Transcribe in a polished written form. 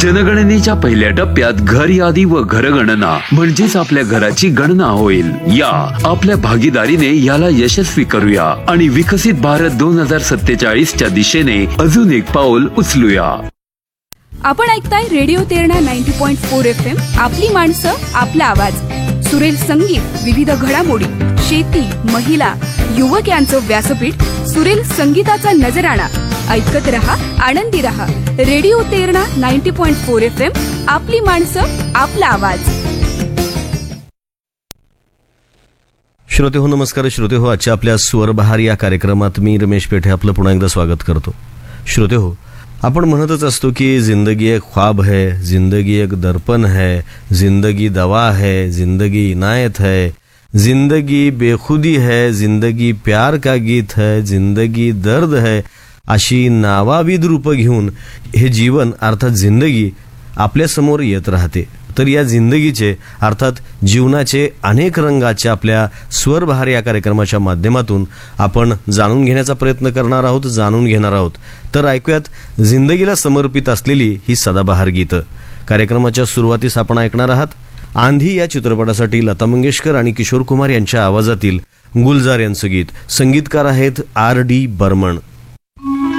जनगणनेच्या पहिल्या टप्प्यात घर यादी व घरगणना म्हणजेच आपल्या घराची गणना होईल. या आपल्या भागीदारीने याला यशस्वी करूया आणि विकसित भारत 2047च्या दिशेने अजून एक पाऊल उचलूया. आपण ऐकताय रेडिओ तेरणा 90.4 FM. आपली माणसं, आपला आवाज. सुरेल संगीत, विविध घडामोडी, शेती, महिला, युवक यांचं व्यासपीठ. सुरेल संगीताचा नजराणा. ऐकत रहा, आनंदी रहा. Radio Terna 90.4 FM. आपली माणसं, आपला आवाज. श्रोते हो, नमस्कार श्रोते हो. आजच्या आपल्या स्वरबहार या कार्यक्रमात मी रमेश पेठे आपलं पुन्हा एकदा स्वागत करतो. श्रोते हो, आपण म्हणतच असतो की जिंदगी एक ख्वाब है, जिंदगी एक दर्पण है, जिंदगी दवा है, जिंदगी इनायत है, जिंदगी बेखुदी है, जिंदगी प्यार का गीत है, जिंदगी दर्द है, अशी नावाविद रूपं घेऊन हे जीवन अर्थात जिंदगी आपल्यासमोर येत राहते. तर या जिंदगीचे अर्थात जीवनाचे अनेक रंगाच्या आपल्या स्वरबहार या कार्यक्रमाच्या माध्यमातून आपण जाणून घेण्याचा प्रयत्न करणार आहोत, जाणून घेणार आहोत. तर ऐकूयात जिंदगीला समर्पित असलेली ही सदाबहार गीतं. कार्यक्रमाच्या सुरुवातीस आपण ऐकणार आहात आंधी या चित्रपटासाठी लता मंगेशकर आणि किशोर कुमार यांच्या आवाजातील गुलजार यांचं गीत. संगीतकार आहेत R.D. बर्मन.